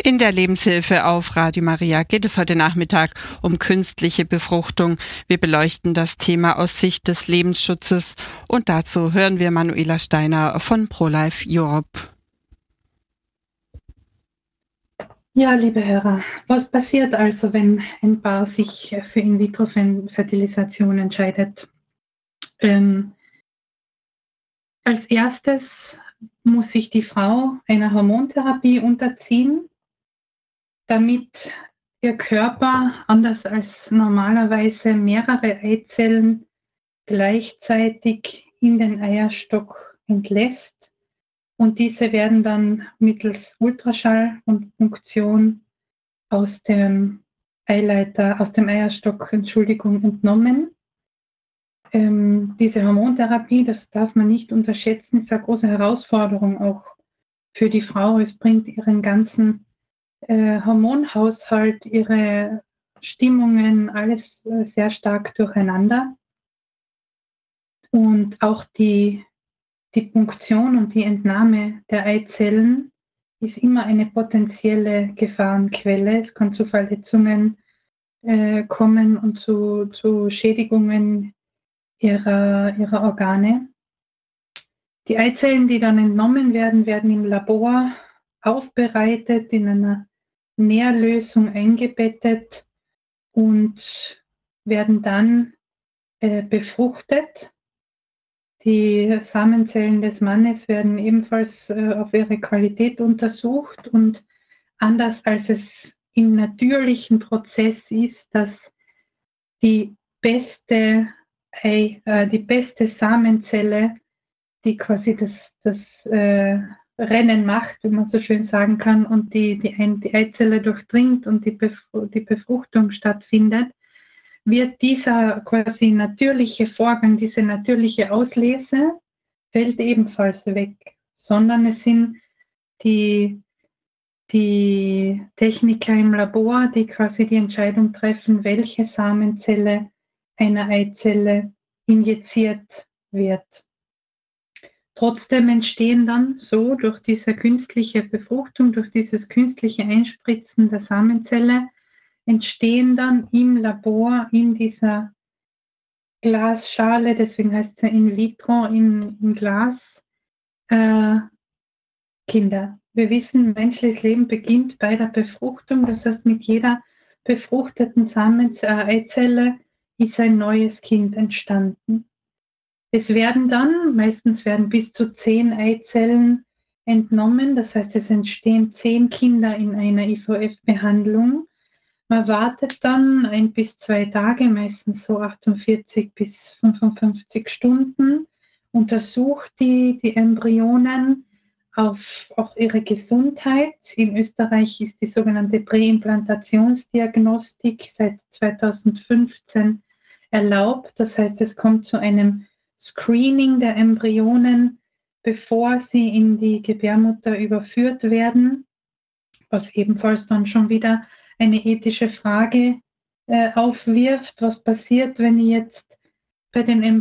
In der Lebenshilfe auf Radio Maria geht es heute Nachmittag um künstliche Befruchtung. Wir beleuchten das Thema aus Sicht des Lebensschutzes und dazu hören wir Manuela Steiner von Pro-Life Europe. Ja, liebe Hörer, was passiert also, wenn ein Paar sich für In-vitro-Fertilisation entscheidet? Als erstes muss sich die Frau einer Hormontherapie unterziehen, damit ihr Körper, anders als normalerweise, mehrere Eizellen gleichzeitig in den Eierstock entlässt. Und diese werden dann mittels Ultraschall und Punktion aus dem Eierstock, entnommen. Diese Hormontherapie, das darf man nicht unterschätzen, ist eine große Herausforderung auch für die Frau. Es bringt ihren ganzen Hormonhaushalt, ihre Stimmungen, alles sehr stark durcheinander. Und auch die Punktion und die Entnahme der Eizellen ist immer eine potenzielle Gefahrenquelle. Es kann zu Verletzungen kommen und zu Schädigungen ihrer Organe. Die Eizellen, die dann entnommen werden, werden im Labor aufbereitet, in einer Nährlösung eingebettet und werden dann befruchtet. Die Samenzellen des Mannes werden ebenfalls auf ihre Qualität untersucht und anders als es im natürlichen Prozess ist, dass die beste Samenzelle, die quasi das Rennen macht, wie man so schön sagen kann, und die Eizelle durchdringt und die Befruchtung stattfindet, wird dieser quasi natürliche Vorgang, diese natürliche Auslese, fällt ebenfalls weg, sondern es sind die Techniker im Labor, die quasi die Entscheidung treffen, welche Samenzelle einer Eizelle injiziert wird. Trotzdem entstehen dann so durch diese künstliche Befruchtung, durch dieses künstliche Einspritzen der Samenzelle, entstehen dann im Labor in dieser Glasschale, deswegen heißt es ja in vitro, im Glas, Kinder. Wir wissen, menschliches Leben beginnt bei der Befruchtung, das heißt, mit jeder befruchteten Eizelle ist ein neues Kind entstanden. Es werden dann, meistens werden bis zu 10 Eizellen entnommen, das heißt, es entstehen 10 Kinder in einer IVF-Behandlung. Man wartet dann 1 bis 2 Tage, meistens so 48 bis 55 Stunden, untersucht die Embryonen auf ihre Gesundheit. In Österreich ist die sogenannte Präimplantationsdiagnostik seit 2015 erlaubt. Das heißt, es kommt zu einem Screening der Embryonen, bevor sie in die Gebärmutter überführt werden, was ebenfalls dann schon wieder eine ethische Frage aufwirft. Was passiert, wenn ich jetzt bei den